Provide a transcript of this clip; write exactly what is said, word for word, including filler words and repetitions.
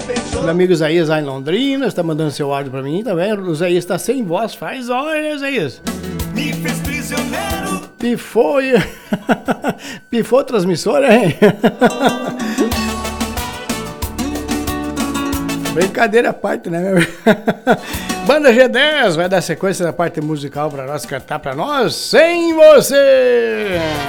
Meu amigo Isaías lá em Londrina está mandando seu áudio pra mim também. O Isaías está sem voz, faz olha, Isaías. Me fez prisioneiro. Pifou, pifou a transmissora, hein? Brincadeira à parte, né, meu? Banda G dez vai dar sequência da parte musical pra nós cantar pra nós Sem Você.